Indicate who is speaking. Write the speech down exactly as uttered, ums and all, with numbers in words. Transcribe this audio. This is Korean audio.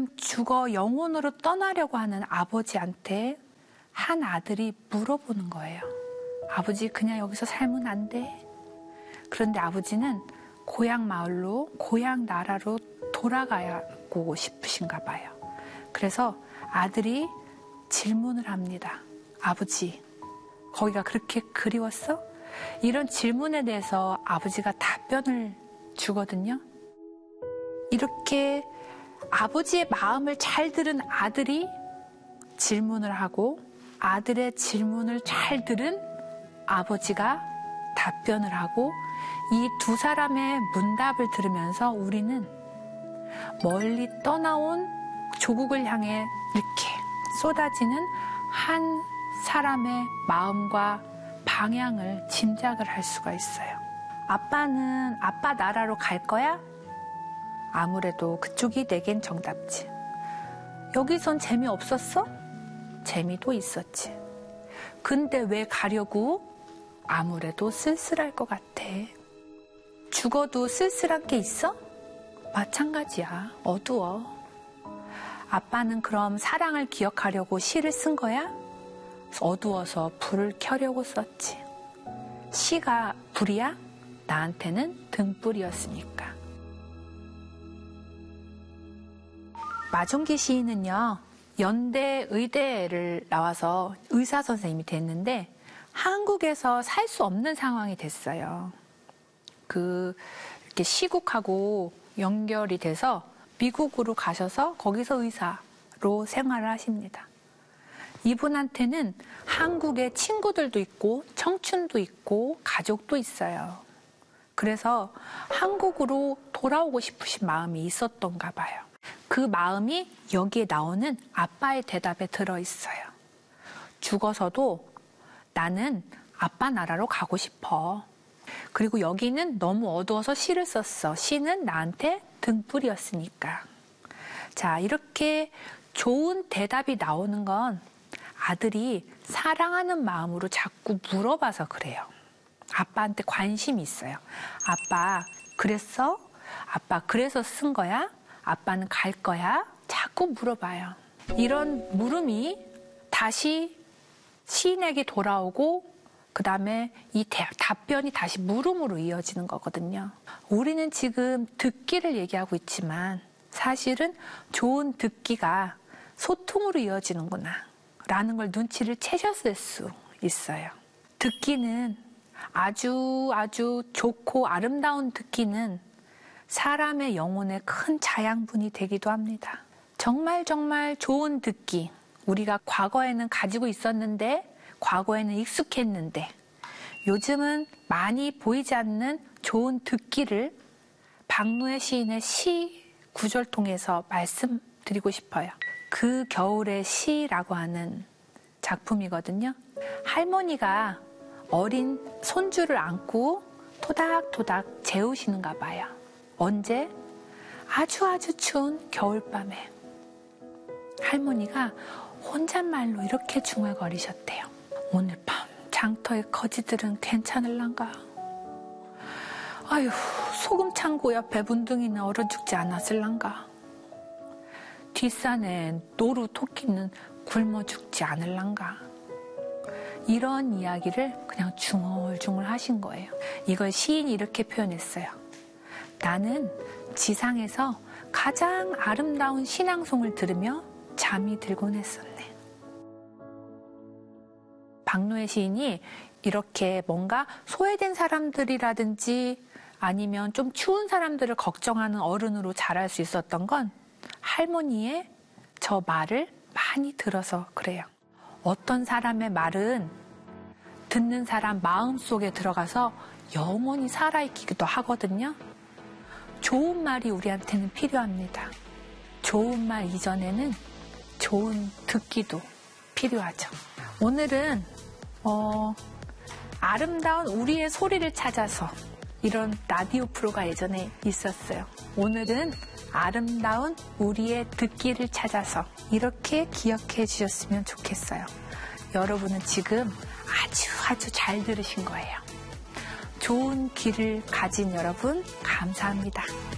Speaker 1: 죽어 영혼으로 떠나려고 하는 아버지한테 한 아들이 물어보는 거예요. 아버지, 그냥 여기서 살면 안 돼? 그런데 아버지는 고향 마을로, 고향 나라로 돌아가고 싶으신가 봐요. 그래서 아들이 질문을 합니다. 아버지, 거기가 그렇게 그리웠어? 이런 질문에 대해서 아버지가 답변을 주거든요. 이렇게 아버지의 마음을 잘 들은 아들이 질문을 하고 아들의 질문을 잘 들은 아버지가 답변을 하고 이 두 사람의 문답을 들으면서 우리는 멀리 떠나온 조국을 향해 이렇게 쏟아지는 한 사람의 마음과 방향을 짐작을 할 수가 있어요. 아빠는 아빠 나라로 갈 거야? 아무래도 그쪽이 내겐 정답지. 여기선 재미없었어? 재미도 있었지. 근데 왜 가려고? 아무래도 쓸쓸할 것 같아. 죽어도 쓸쓸한 게 있어? 마찬가지야. 어두워. 아빠는 그럼 사랑을 기억하려고 시를 쓴 거야? 어두워서 불을 켜려고 썼지. 시가 불이야? 나한테는 등불이었으니까. 마종기 시인은요, 연대 의대를 나와서 의사 선생님이 됐는데 한국에서 살 수 없는 상황이 됐어요. 그 이렇게 시국하고 연결이 돼서 미국으로 가셔서 거기서 의사로 생활을 하십니다. 이분한테는 한국에 친구들도 있고 청춘도 있고 가족도 있어요. 그래서 한국으로 돌아오고 싶으신 마음이 있었던가 봐요. 그 마음이 여기에 나오는 아빠의 대답에 들어있어요. 죽어서도 나는 아빠 나라로 가고 싶어. 그리고 여기는 너무 어두워서 시를 썼어. 시는 나한테 등불이었으니까. 자, 이렇게 좋은 대답이 나오는 건 아들이 사랑하는 마음으로 자꾸 물어봐서 그래요. 아빠한테 관심이 있어요. 아빠, 그랬어? 아빠, 그래서 쓴 거야? 아빠는 갈 거야? 자꾸 물어봐요. 이런 물음이 다시 시인에게 돌아오고 그 다음에 이 답변이 다시 물음으로 이어지는 거거든요. 우리는 지금 듣기를 얘기하고 있지만 사실은 좋은 듣기가 소통으로 이어지는구나 라는 걸 눈치를 채셨을 수 있어요. 듣기는 아주 아주 좋고 아름다운 듣기는 사람의 영혼에 큰 자양분이 되기도 합니다. 정말 정말 좋은 듣기, 우리가 과거에는 가지고 있었는데 과거에는 익숙했는데 요즘은 많이 보이지 않는 좋은 듣기를 박노해 시인의 시 구절 통해서 말씀드리고 싶어요. 그 겨울의 시라고 하는 작품이거든요. 할머니가 어린 손주를 안고 토닥토닥 재우시는가 봐요. 언제? 아주 아주 추운 겨울밤에 할머니가 혼잣말로 이렇게 중얼거리셨대요. 오늘 밤 장터의 거지들은 괜찮을란가? 아휴, 소금 창고 옆에 문둥이는 얼어 죽지 않았을란가? 뒷산에 노루 토끼는 굶어 죽지 않을란가? 이런 이야기를 그냥 중얼중얼 하신 거예요. 이걸 시인이 이렇게 표현했어요. 나는 지상에서 가장 아름다운 신앙송을 들으며 잠이 들곤 했었네. 박노해 시인이 이렇게 뭔가 소외된 사람들이라든지 아니면 좀 추운 사람들을 걱정하는 어른으로 자랄 수 있었던 건 할머니의 저 말을 많이 들어서 그래요. 어떤 사람의 말은 듣는 사람 마음속에 들어가서 영원히 살아있기도 하거든요. 좋은 말이 우리한테는 필요합니다. 좋은 말 이전에는 좋은 듣기도 필요하죠. 오늘은 어, 아름다운 우리의 소리를 찾아서 이런 라디오 프로가 예전에 있었어요. 오늘은 아름다운 우리의 듣기를 찾아서 이렇게 기억해 주셨으면 좋겠어요. 여러분은 지금 아주 아주 잘 들으신 거예요. 좋은 귀를 가진 여러분 감사합니다.